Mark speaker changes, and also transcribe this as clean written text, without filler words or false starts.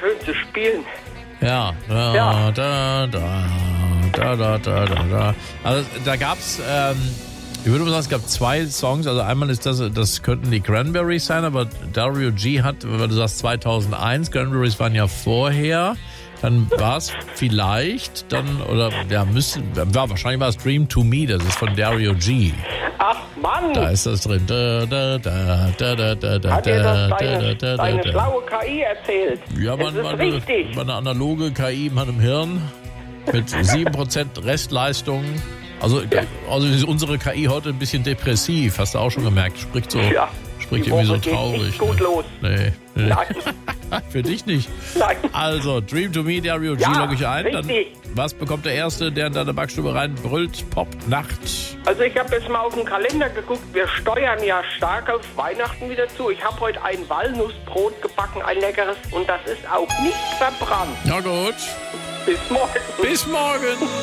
Speaker 1: schön zu spielen.
Speaker 2: Ja. Also da gab's, ich würde mal sagen, es gab 2 Songs. Also einmal ist das könnten die Cranberries sein, aber Dario G hat, weil du sagst 2001, Cranberries waren ja vorher. Dann war es vielleicht, wahrscheinlich war es Dream to Me, das ist von Dario G.
Speaker 1: Ach Mann!
Speaker 2: Da ist das drin.
Speaker 1: Hat dir das deine schlaue KI erzählt?
Speaker 2: Ja,
Speaker 1: das ist richtig.
Speaker 2: Eine analoge KI in meinem Hirn mit 7% Restleistung. Also ist unsere KI heute ein bisschen depressiv, hast du auch schon gemerkt. Spricht irgendwie so traurig.
Speaker 1: Nicht gut los.
Speaker 2: Nee.
Speaker 1: Nein.
Speaker 2: Für dich nicht.
Speaker 1: Nein.
Speaker 2: Also, Dream to Me, Dario G, logge ich ein. Dann, was bekommt der Erste, der in deine Backstube reinbrüllt? Pop, Nacht.
Speaker 1: Also ich habe jetzt mal auf den Kalender geguckt. Wir steuern ja stark auf Weihnachten wieder zu. Ich habe heute ein Walnussbrot gebacken, ein leckeres. Und das ist auch nicht verbrannt.
Speaker 2: Na gut.
Speaker 1: Bis morgen.
Speaker 2: Bis morgen.